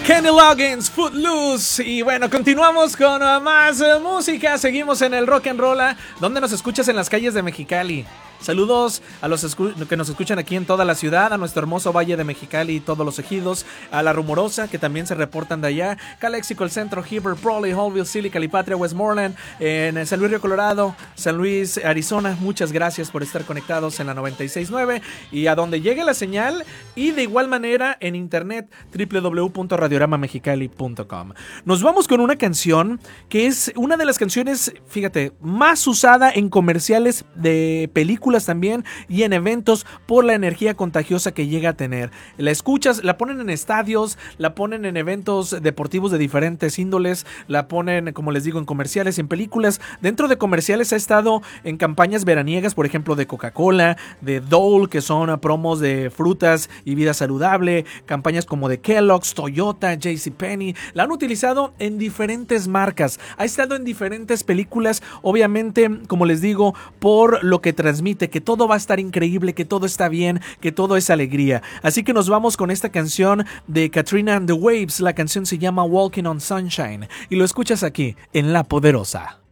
Kenny Loggins, Footloose. Y bueno, continuamos con más música. Seguimos en el Rock and Roll, donde nos escuchas en las calles de Mexicali. Saludos a los que nos escuchan aquí en toda la ciudad, a nuestro hermoso Valle de Mexicali y todos los ejidos, a La Rumorosa, que también se reportan de allá, Calexico, el centro, Heber, Brawley, Hallville, Silly, Calipatria, Westmoreland, en San Luis Río Colorado, San Luis, Arizona. Muchas gracias por estar conectados en la 96.9 y a donde llegue la señal, y de igual manera en internet www.radioramamexicali.com. Nos vamos con una canción que es una de las canciones, fíjate, más usada en comerciales de películas también y en eventos por la energía contagiosa que llega a tener. La escuchas, la ponen en estadios, la ponen en eventos deportivos de diferentes índoles, la ponen, como les digo, en comerciales, en películas. Dentro de comerciales ha estado en campañas veraniegas, por ejemplo, de Coca-Cola, de Dole, que son promos de frutas y vida saludable, campañas como de Kellogg's, Toyota, JCPenney. La han utilizado en diferentes marcas, ha estado en diferentes películas, obviamente, como les digo, por lo que transmite, que todo va a estar increíble, que todo está bien, que todo es alegría. Así que nos vamos con esta canción de Katrina and the Waves. La canción se llama Walking on Sunshine y lo escuchas aquí en La Poderosa.